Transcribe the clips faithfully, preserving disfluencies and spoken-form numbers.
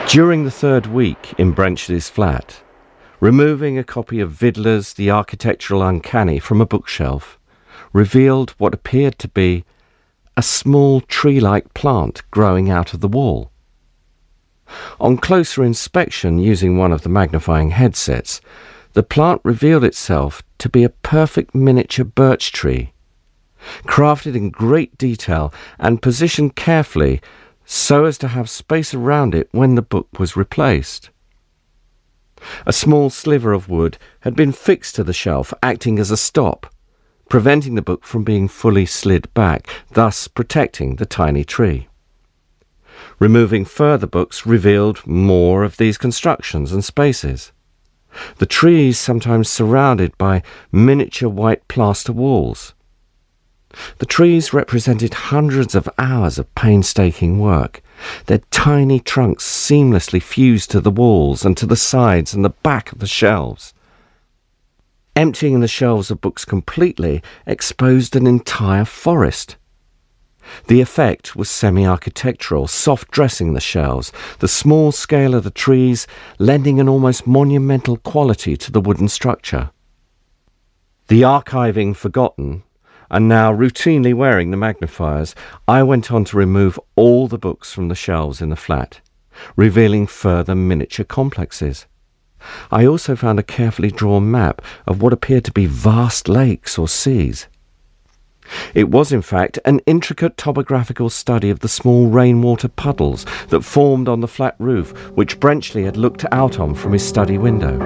During the third week in Brenchley's flat, removing a copy of Vidler's The Architectural Uncanny from a bookshelf revealed what appeared to be a small tree-like plant growing out of the wall. On closer inspection using one of the magnifying headsets, the plant revealed itself to be a perfect miniature birch tree, crafted in great detail and positioned carefully so as to have space around it when the book was replaced. A small sliver of wood had been fixed to the shelf, acting as a stop, preventing the book from being fully slid back, thus protecting the tiny tree. Removing further books revealed more of these constructions and spaces. The trees sometimes surrounded by miniature white plaster walls. The trees represented hundreds of hours of painstaking work, their tiny trunks seamlessly fused to the walls and to the sides and the back of the shelves. Emptying the shelves of books completely exposed an entire forest. The effect was semi-architectural, soft dressing the shelves, the small scale of the trees lending an almost monumental quality to the wooden structure. The archiving forgotten, and now routinely wearing the magnifiers, I went on to remove all the books from the shelves in the flat, revealing further miniature complexes. I also found a carefully drawn map of what appeared to be vast lakes or seas. It was, in fact, an intricate topographical study of the small rainwater puddles that formed on the flat roof, which Brenchley had looked out on from his study window.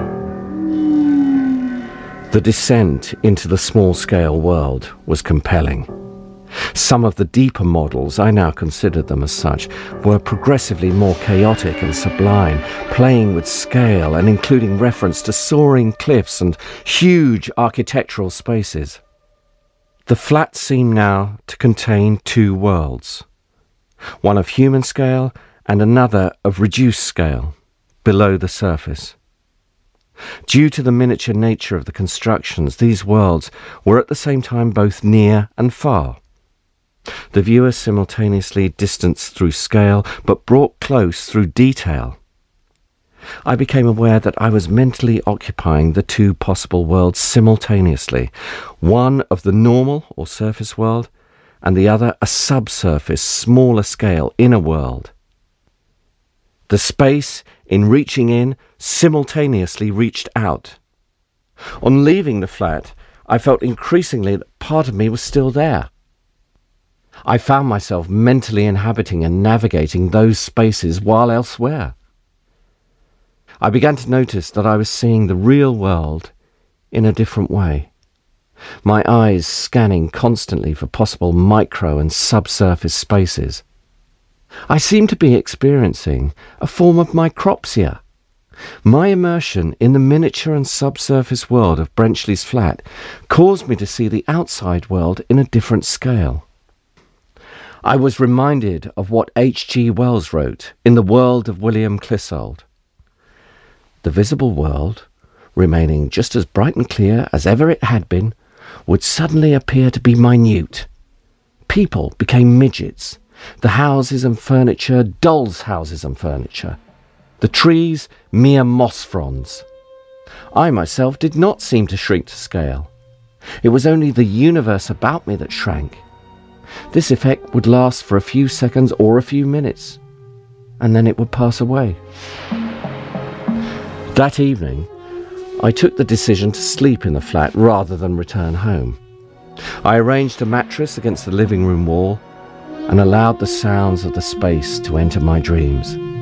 The descent into the small-scale world was compelling. Some of the deeper models, I now considered them as such, were progressively more chaotic and sublime, playing with scale and including reference to soaring cliffs and huge architectural spaces. The flat seemed now to contain two worlds, one of human scale and another of reduced scale, below the surface. Due to the miniature nature of the constructions, these worlds were at the same time both near and far. The viewer simultaneously distanced through scale, but brought close through detail. I became aware that I was mentally occupying the two possible worlds simultaneously, one of the normal or surface world, and the other a subsurface, smaller scale inner world. The space, in reaching in, simultaneously reached out. On leaving the flat, I felt increasingly that part of me was still there. I found myself mentally inhabiting and navigating those spaces while elsewhere. I began to notice that I was seeing the real world in a different way, my eyes scanning constantly for possible micro and subsurface spaces. I seemed to be experiencing a form of micropsia. My immersion in the miniature and subsurface world of Brenchley's flat caused me to see the outside world in a different scale. I was reminded of what H G Wells wrote in The World of William Clissold. The visible world, remaining just as bright and clear as ever it had been, would suddenly appear to be minute. People became midgets, the houses and furniture dolls' houses and furniture, the trees mere moss fronds. I myself did not seem to shrink to scale. It was only the universe about me that shrank. This effect would last for a few seconds or a few minutes, and then it would pass away. That evening, I took the decision to sleep in the flat rather than return home. I arranged a mattress against the living room wall and allowed the sounds of the space to enter my dreams.